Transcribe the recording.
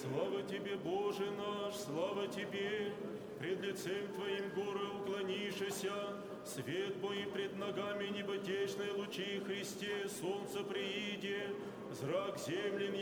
Слава Тебе, Боже наш, слава Тебе! Пред лицем Твоим горы уклонишися, свет Бой пред ногами неботечной лучи Христе, солнце прииде, зрак землен